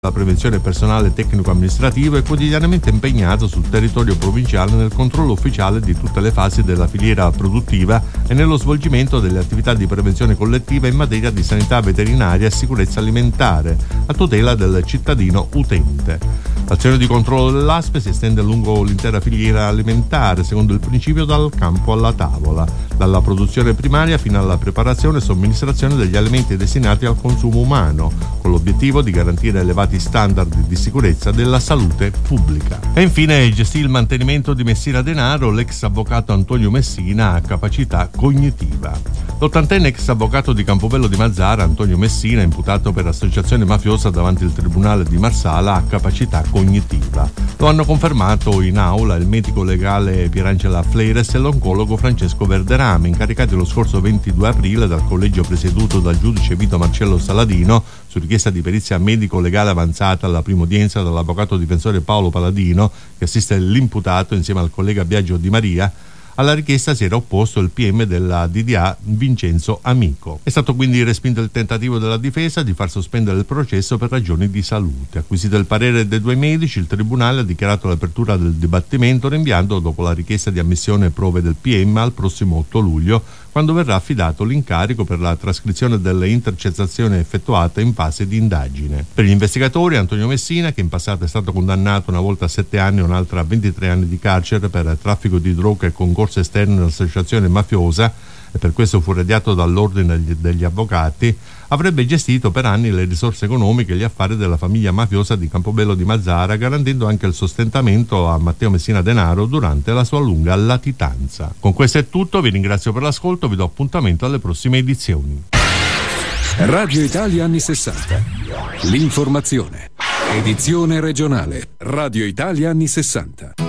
La prevenzione personale tecnico-amministrativo è quotidianamente impegnato sul territorio provinciale nel controllo ufficiale di tutte le fasi della filiera produttiva e nello svolgimento delle attività di prevenzione collettiva in materia di sanità veterinaria e sicurezza alimentare, a tutela del cittadino utente. L'azione di controllo dell'ASP si estende lungo l'intera filiera alimentare, secondo il principio dal campo alla tavola, dalla produzione primaria fino alla preparazione e somministrazione degli alimenti destinati al consumo umano, con l'obiettivo di garantire elevati standard di sicurezza della salute pubblica. E infine gestì il mantenimento di Messina Denaro l'ex avvocato Antonio Messina a capacità cognitiva. L'80enne ex avvocato di Campobello di Mazara, Antonio Messina, imputato per associazione mafiosa davanti il tribunale di Marsala, ha capacità cognitiva. Lo hanno confermato in aula il medico legale Pierangela Fleires e l'oncologo Francesco Verderame, incaricati lo scorso 22 aprile dal collegio presieduto dal giudice Vito Marcello Saladino su richiesta di perizia medico-legale avanzata alla prima udienza dall'avvocato difensore Paolo Paladino, che assiste l'imputato insieme al collega Biagio Di Maria. Alla richiesta si era opposto il PM della DDA Vincenzo Amico. È stato quindi respinto il tentativo della difesa di far sospendere il processo per ragioni di salute. Acquisito il parere dei due medici, il tribunale ha dichiarato l'apertura del dibattimento, rinviando, dopo la richiesta di ammissione prove del PM, al prossimo 8 luglio, quando verrà affidato l'incarico per la trascrizione delle intercettazioni effettuate in fase di indagine. Per gli investigatori, Antonio Messina, che in passato è stato condannato una volta a 7 anni e un'altra a 23 anni di carcere per traffico di droga e concorso esterno in associazione mafiosa, e per questo fu radiato dall'ordine degli avvocati, avrebbe gestito per anni le risorse economiche e gli affari della famiglia mafiosa di Campobello di Mazara, garantendo anche il sostentamento a Matteo Messina Denaro durante la sua lunga latitanza. Con questo è tutto, vi ringrazio per l'ascolto, vi do appuntamento alle prossime edizioni. Radio Italia anni 60. L'informazione. Edizione regionale. Radio Italia anni 60.